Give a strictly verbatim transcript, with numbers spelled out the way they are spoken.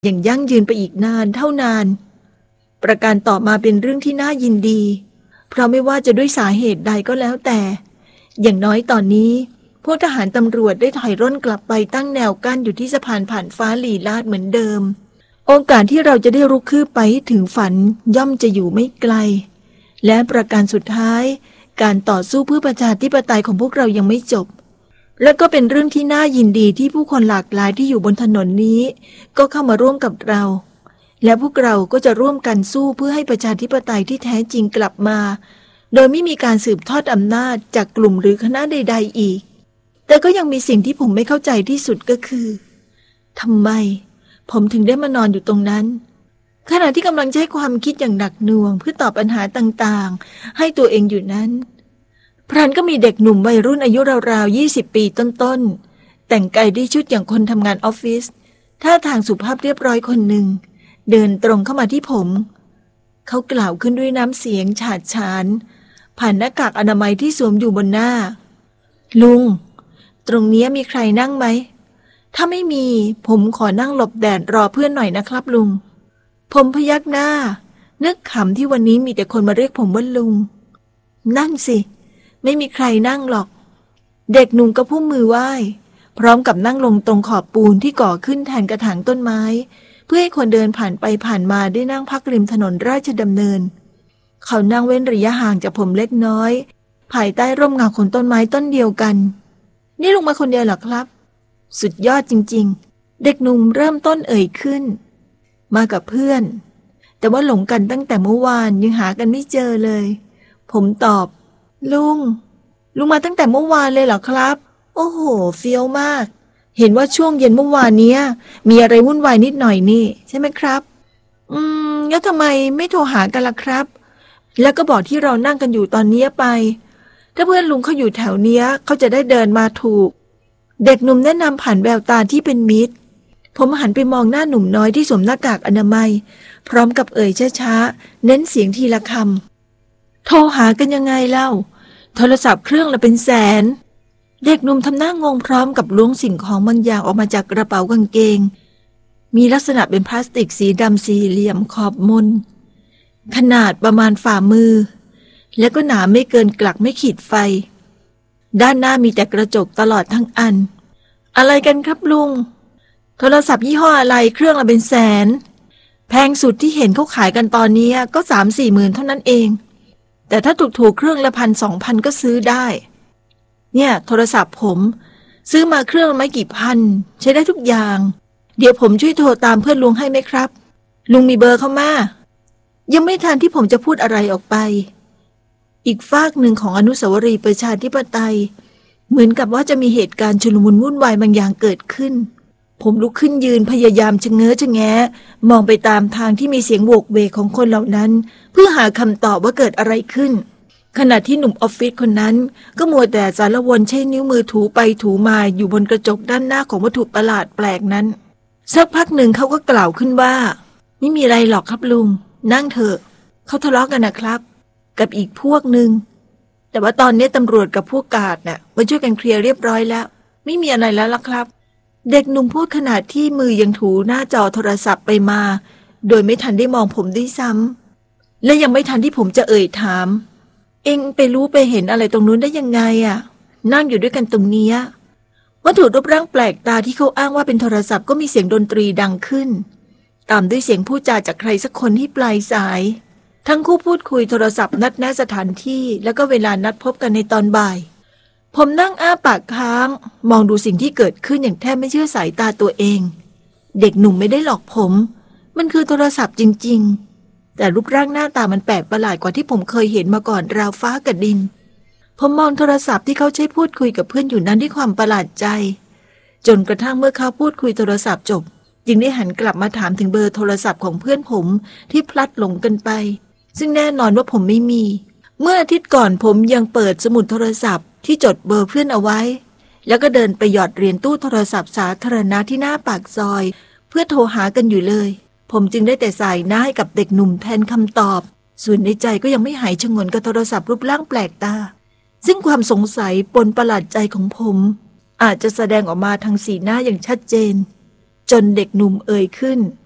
อย่างยั่งยืนไปอีกนานเท่านานประการต่อมาเป็นเรื่องที่น่ายินดีเพราะไม่ว่าจะด้วยสาเหตุใดก็แล้วแต่อย่างน้อยตอนนี้พวกทหารตำรวจได้ถอยร่นกลับไปตั้งแนวกั้นอยู่ที่สะพานผ่านฟ้าลีลาศเหมือนเดิมโอกาสที่เราจะได้รุกคืบไปถึงฝันย่อมจะอยู่ไม่ไกลและประการสุดท้ายการต่อสู้เพื่อประชาธิปไตยของพวกเรายังไม่จบและก็เป็นเรื่องที่น่ายินดีที่ผู้คนหลากหลายที่อยู่บนถนนนี้ก็เข้ามาร่วมกับเราและพวกเราก็จะร่วมกันสู้เพื่อให้ประชาธิปไตยที่แท้จริงกลับมาโดยไม่มีการสืบทอดอำนาจจากกลุ่มหรือคณะใดๆอีกแต่ก็ยังมีสิ่งที่ผมไม่เข้าใจที่สุดก็คือทำไมผมถึงได้มานอนอยู่ตรงนั้นขณะที่กำลังใช้ความคิดอย่างหนักหน่วงเพื่อตอบปัญหาต่างๆให้ตัวเองอยู่นั้นพลันก็มีเด็กหนุ่มวัยรุ่นอายุราวๆยี่สิบปีต้นๆแต่งกายด้วยชุดอย่างคนทำงานออฟฟิศท่าทางสุภาพเรียบร้อยคนหนึ่งเดินตรงเข้ามาที่ผมเขากล่าวขึ้นด้วยน้ำเสียงฉาดฉานผ่านหน้ากากอนามัยที่สวมอยู่บนหน้าลุงตรงนี้มีใครนั่งไหมถ้าไม่มีผมขอนั่งหลบแดดรอเพื่อนหน่อยนะครับลุงผมพยักหน้านึกขำที่วันนี้มีแต่คนมาเรียกผมว่าลุงนั่นสิไม่มีใครนั่งหรอกเด็กหนุ่มก็พุ่มมือไหว้พร้อมกับนั่งลงตรงขอบปูนที่ก่อขึ้นแทนกระถางต้นไม้เพื่อให้คนเดินผ่านไปผ่านมาได้นั่งพักริมถนนราชดำเนินเขานั่งเว้นระยะห่างจากผมเล็กน้อยภายใต้ร่มเงาของต้นไม้ต้นเดียวกันนี่ลุงมาคนเดียวเหรอครับสุดยอดจริงๆเด็กหนุ่มเริ่มต้นเอ่ยขึ้นมากับเพื่อนแต่ว่าหลงกันตั้งแต่เมื่อวานยังหากันไม่เจอเลยผมตอบลุงลุงมาตั้งแต่เมื่อวานเลยเหรอครับโอ้โหเฟี้ยวมากเห็นว่าช่วงเย็นเมื่อวานนี้มีอะไรวุ่นวายนิดหน่อยนี่ใช่ไหมครับอืมแล้วทำไมไม่โทรหากันล่ะครับแล้วก็บอกที่เรานั่งกันอยู่ตอนนี้ไปถ้าเพื่อนลุงเขาอยู่แถวเนี้ยเขาจะได้เดินมาถูกเด็กหนุ่มแนะนำผ่านแววตาที่เป็นมิตรผมหันไปมองหน้าหนุ่มน้อยที่สวมหน้ากากอนามัยพร้อมกับเอ่ยช้าๆเน้นเสียงทีละคำโทรหากันยังไงเล่าโทรศัพท์เครื่องละเป็นแสนเด็กหนุ่มทำหน้างงพร้อมกับล้วงสิ่งของบางอย่างออกมาจากกระเป๋ากางเกงมีลักษณะเป็นพลาสติกสีดำสี่เหลี่ยมขอบมนขนาดประมาณฝ่ามือและก็หนาไม่เกินกลักไม่ขีดไฟด้านหน้ามีแต่กระจกตลอดทั้งอันอะไรกันครับลุงโทรศัพท์ยี่ห้ออะไรเครื่องละเป็นแสนแพงสุดที่เห็นเขาขายกันตอนนี้ก็สามสี่หมื่นเท่านั้นเองแต่ถ้าถูกๆเครื่องละพันสองพันก็ซื้อได้เนี่ยโทรศัพท์ผมซื้อมาเครื่องไม่กี่พันใช้ได้ทุกอย่างเดี๋ยวผมช่วยโทรตามเพื่อนลุงให้ไหมครับลุงมีเบอร์เขามายังไม่ทันที่ผมจะพูดอะไรออกไปอีกฟากหนึ่งของอนุสาวรีย์ประชาธิปไตยเหมือนกับว่าจะมีเหตุการณ์ชุลมุนวุ่นวายบางอย่างเกิดขึ้นผมลุกขึ้นยืนพยายามชะเง้อชะแงะมองไปตามทางที่มีเสียงโวกเวกของคนเหล่านั้นเพื่อหาคำตอบว่าเกิดอะไรขึ้นขณะที่หนุ่มออฟฟิศคนนั้นก็มัวแต่สารวนใช้นิ้วมือถูไปถูมาอยู่บนกระจกด้านหน้าของวัตถุประหลาดแปลกนั้นสักพักหนึ่งเขาก็กล่าวขึ้นว่าไม่มีอะไรหรอกครับลุงนั่งเถอะเขาทะเลาะกันนะครับกับอีกพวกหนึ่งแต่ว่าตอนนี้ตำรวจกับพวกกาดน่ะมาช่วยกันเคลียร์เรียบร้อยแล้วไม่มีอะไรแล้วล่ะครับเด็กหนุ่มพูดขณะที่มือยังถูหน้าจอโทรศัพท์ไปมาโดยไม่ทันได้มองผมด้วยซ้ำและยังไม่ทันที่ผมจะเอ่ยถามเอ็งไปรู้ไปเห็นอะไรตรงนู้นได้ยังไงอ่ะนั่งอยู่ด้วยกันตรงนี้วัตถุรูปร่างแปลกตาที่เขาอ้างว่าเป็นโทรศัพท์ก็มีเสียงดนตรีดังขึ้นตามด้วยเสียงพูดจาจากใครสักคนที่ปลายสายทั้งคู่พูดคุยโทรศัพท์นัดแนะสถานที่แล้วก็เวลานัดพบกันในตอนบ่ายผมนั่งอ้าปากค้างมองดูสิ่งที่เกิดขึ้นอย่างแทบไม่เชื่อสายตาตัวเองเด็กหนุ่มไม่ได้หลอกผมมันคือโทรศัพท์จริงๆแต่รูปร่างหน้าตามันแปลกประหลาดกว่าที่ผมเคยเห็นมาก่อนราวฟ้ากับดินผมมองโทรศัพท์ที่เขาใช้พูดคุยกับเพื่อนอยู่นั้นด้วยความประหลาดใจจนกระทั่งเมื่อเขาพูดคุยโทรศัพท์จบจึงได้หันกลับมาถามถึงเบอร์โทรศัพท์ของเพื่อนผมที่พลัดหลงกันไปซึ่งแน่นอนว่าผมไม่มีเมื่ออาทิตย์ก่อนผมยังเปิดสมุดโทรศัพท์ที่จดเบอร์เพื่อนเอาไว้แล้วก็เดินไปหยอดเหรียญตู้โทรศัพท์สาธารณะที่หน้าปากซอยเพื่อโทรหากันอยู่เลยผมจึงได้แต่สายหน้าให้กับเด็กหนุ่มแทนคำตอบส่วนในใจก็ยังไม่หายชงนกับโทรศัพท์รูปร่างแปลกตาซึ่งความสงสัยปนประหลาดใจของผมอาจจะแสดงออกมาทางสีหน้าอย่างชัดเจนจนเด็กหนุ่มเอ่ยขึ้น